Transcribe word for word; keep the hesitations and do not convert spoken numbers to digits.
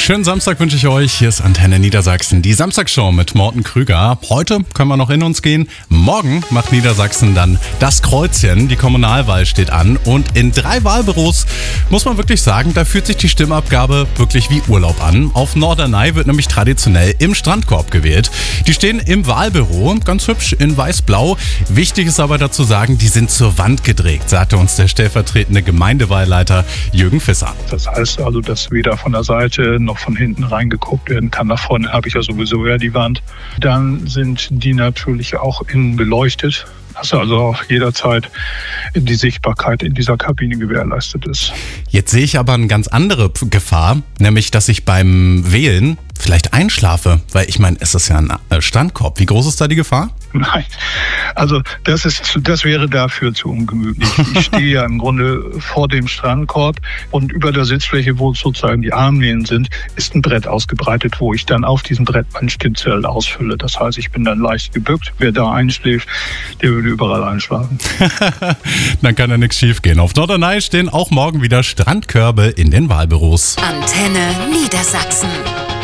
Schönen Samstag wünsche ich euch. Hier ist Antenne Niedersachsen, die Samstagshow mit Morten Krüger. Heute können wir noch in uns gehen. Morgen macht Niedersachsen dann das Kreuzchen. Die Kommunalwahl steht an. Und in drei Wahlbüros muss man wirklich sagen, da fühlt sich die Stimmabgabe wirklich wie Urlaub an. Auf Norderney wird nämlich traditionell im Strandkorb gewählt. Die stehen im Wahlbüro, ganz hübsch in weiß-blau. Wichtig ist aber dazu sagen, die sind zur Wand gedreht, sagte uns der stellvertretende Gemeindewahlleiter Jürgen Fisser. Das heißt also, dass weder von der Seite noch von hinten reingeguckt werden kann. Nach vorne habe ich ja sowieso ja die Wand. Dann sind die natürlich auch innen beleuchtet, dass also auch jederzeit die Sichtbarkeit in dieser Kabine gewährleistet ist. Jetzt sehe ich aber eine ganz andere Gefahr, nämlich dass ich beim Wählen vielleicht einschlafe, weil ich meine, es ist ja ein Strandkorb. Wie groß ist da die Gefahr? Nein, also das ist, das wäre dafür zu ungemütlich. Ich stehe ja im Grunde vor dem Strandkorb und über der Sitzfläche, wo sozusagen die Armlehnen sind, ist ein Brett ausgebreitet, wo ich dann auf diesem Brett mein Stimmzettel ausfülle. Das heißt, ich bin dann leicht gebückt. Wer da einschläft, der würde überall einschlafen. Dann kann ja nichts schief gehen. Auf Norderney stehen auch morgen wieder Strandkörbe in den Wahlbüros. Antenne Niedersachsen.